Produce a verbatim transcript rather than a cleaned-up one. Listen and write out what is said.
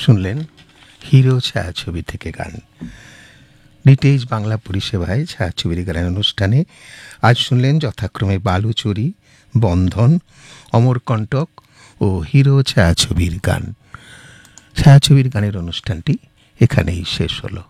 শুনলেন হিরো ছায়াছবি থেকে গান। ডিটিএইচ বাংলা পরিষেবায় ছায়াছবির গানের অনুষ্ঠানে আজ শুনলেন যথাক্রমে বালুচুরি, বন্ধন, অমরকণ্টক ও হিরো ছায়াছবির গান। ছায়াছবির গানের অনুষ্ঠানটি এখানেই শেষ হলো।